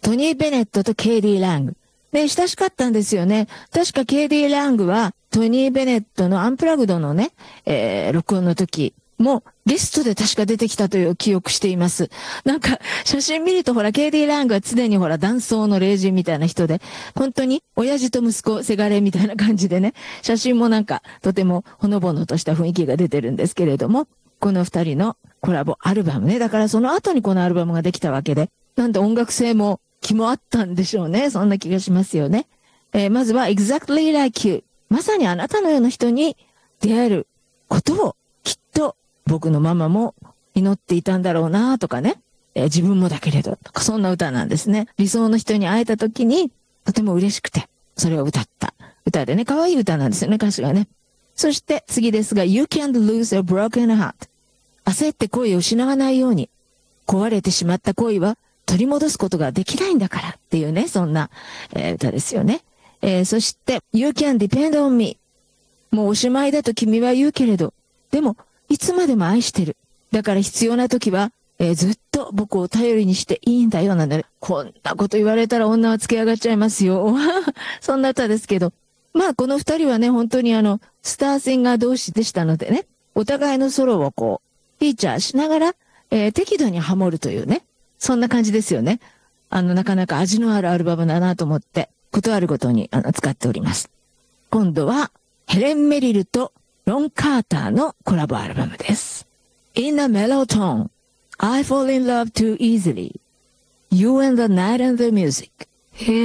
トニー・ベネットとケイディ・ラング。で、親しかったんですよね。確かケイディ・ラングはトニー・ベネットのアンプラグドのね、録音の時もゲストで確か出てきたという記憶しています。なんか写真見るとほら、ケイディ・ラングは常にほら、男装の霊人みたいな人で、本当に親父と息子、せがれみたいな感じでね、写真もなんかとてもほのぼのとした雰囲気が出てるんですけれども、この二人のコラボアルバムね。だからその後にこのアルバムができたわけで、なんで音楽性も気もあったんでしょうね。そんな気がしますよね。まずは Exactly Like You。まさにあなたのような人に出会えることをきっと僕のママも祈っていたんだろうなとかね。自分もだけれどとかそんな歌なんですね。理想の人に会えた時にとても嬉しくてそれを歌った歌でね。可愛い歌なんですよね、歌詞がね。そして次ですが You can't lose a broken heart。焦って恋を失わないように壊れてしまった恋は取り戻すことができないんだからっていうね、そんな、歌ですよね。そして、You can depend on me。もうおしまいだと君は言うけれど、でも、いつまでも愛してる。だから必要な時は、ずっと僕を頼りにしていいんだよ。なんで、こんなこと言われたら女はつけ上がっちゃいますよ。そんな歌ですけど。まあ、この二人はね、本当にスターシンガー同士でしたのでね、お互いのソロをこう、フィーチャーしながら、適度にハモるというね、そんな感じですよね。なかなか味のあるアルバムだなと思って、ことあるごとに使っております。今度は、ヘレン・メリルとロン・カーターのコラボアルバムです。In a mellow tone, I fall in love too easily. You and the night and the music.